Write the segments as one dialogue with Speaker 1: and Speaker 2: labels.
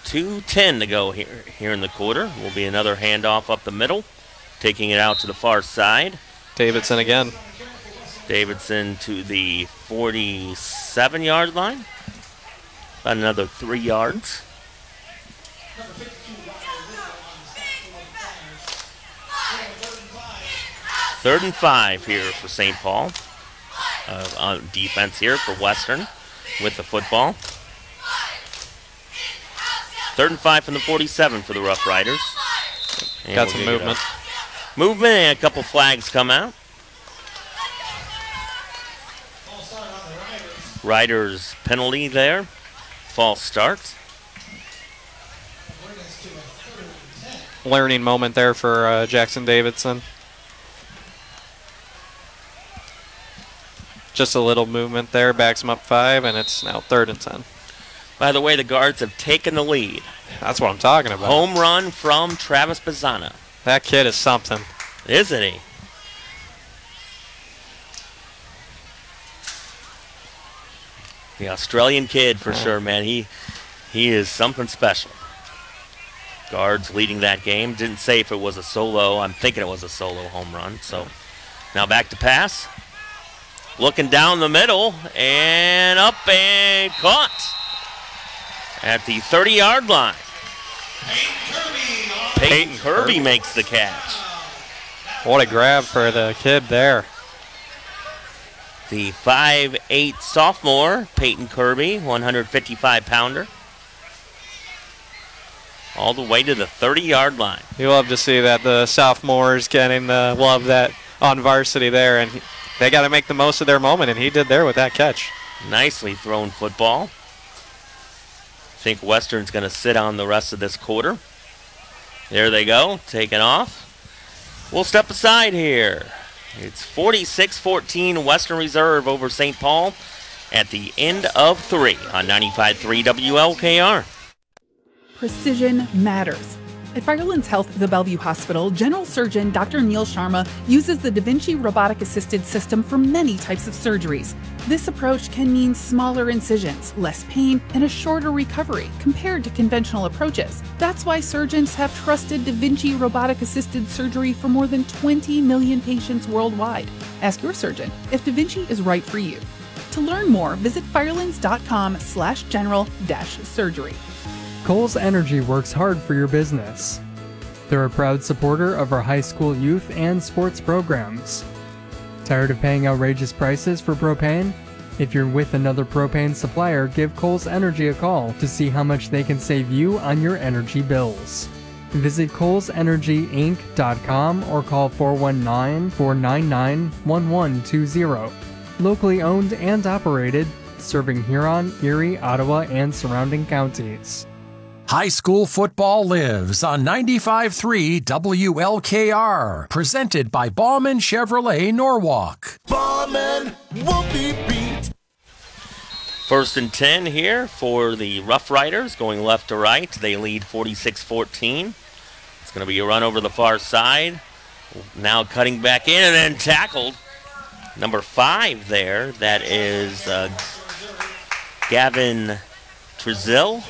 Speaker 1: 2:10 to go here in the quarter. Will be another handoff up the middle, taking it out to the far side.
Speaker 2: Davidson again.
Speaker 1: Davidson to the 47-yard line. About another 3 yards. Third and 5 here for St. Paul. On defense here for Western with the football. 3rd and 5 from the 47 for the Rough Riders. And
Speaker 2: got some movement.
Speaker 1: Movement and a couple flags come out. Riders penalty there. False start.
Speaker 2: Learning moment there for Jackson Davidson. Just a little movement there, backs him up 5, and it's now 3rd and 10.
Speaker 1: By the way, the Guards have taken the lead.
Speaker 2: That's what I'm talking about.
Speaker 1: Home run from Travis Bazzana.
Speaker 2: That kid is something.
Speaker 1: Isn't he? The Australian kid for sure, man. He is something special. Guards leading that game. Didn't say if it was a solo. I'm thinking it was a solo home run. So now back to pass. Looking down the middle and up and caught at the 30-yard line. Peyton Kirby makes the catch.
Speaker 2: What a grab for the kid there.
Speaker 1: The 5'8" sophomore, Peyton Kirby, 155-pounder. All the way to the 30-yard line.
Speaker 2: You love to see that the sophomores getting the love that on varsity there, and they got to make the most of their moment, and he did there with that catch.
Speaker 1: Nicely thrown football. I think Western's going to sit on the rest of this quarter. There they go, taking off. We'll step aside here. It's 46-14 Western Reserve over St. Paul at the end of 3 on 95.3 WLKR.
Speaker 3: Precision matters. At Firelands Health, the Bellevue Hospital, General Surgeon Dr. Neil Sharma uses the Da Vinci robotic-assisted system for many types of surgeries. This approach can mean smaller incisions, less pain, and a shorter recovery compared to conventional approaches. That's why surgeons have trusted Da Vinci robotic-assisted surgery for more than 20 million patients worldwide. Ask your surgeon if Da Vinci is right for you. To learn more, visit firelands.com/general-surgery.
Speaker 4: Kohl's Energy works hard for your business. They're a proud supporter of our high school youth and sports programs. Tired of paying outrageous prices for propane? If you're with another propane supplier, give Kohl's Energy a call to see how much they can save you on your energy bills. Visit KohlsEnergyInc.com or call 419-499-1120. Locally owned and operated, serving Huron, Erie, Ottawa, and surrounding counties.
Speaker 5: High school football lives on 95.3 WLKR. Presented by Bauman Chevrolet Norwalk. Bauman won't be beat.
Speaker 1: 1st and 10 here for the Rough Riders, going left to right. They lead 46-14. It's going to be a run over the far side. Now cutting back in and then tackled. Number 5 there, that is Gavin Trezil.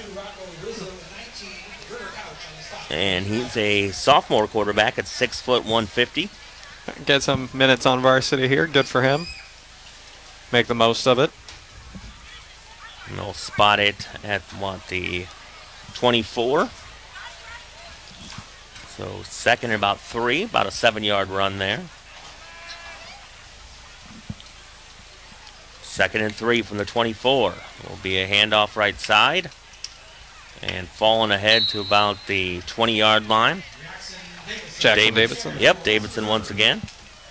Speaker 1: And he's a sophomore quarterback at 6 foot 150.
Speaker 2: Get some minutes on varsity here. Good for him. Make the most of it.
Speaker 1: And they'll spot it at, the 24. So 2nd and about 3, about a 7-yard run there. 2nd and 3 from the 24. Will be a handoff right side. And falling ahead to about the 20-yard line.
Speaker 2: Jackson Davidson.
Speaker 1: Yep, Davidson once again.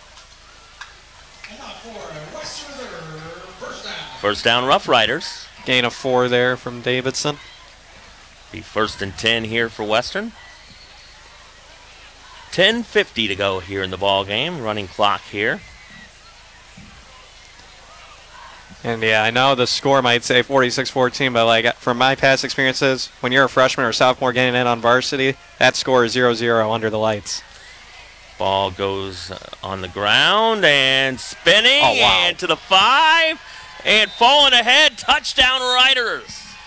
Speaker 1: First down, Rough Riders.
Speaker 2: Gain of 4 there from Davidson.
Speaker 1: Be 1st and 10 here for Western. 10:50 to go here in the ball game. Running clock here.
Speaker 2: And yeah, I know the score might say 46-14, but like from my past experiences, when you're a freshman or sophomore getting in on varsity, that score is 0-0 under the lights.
Speaker 1: Ball goes on the ground and spinning
Speaker 2: and
Speaker 1: to the 5 and falling ahead. Touchdown Riders.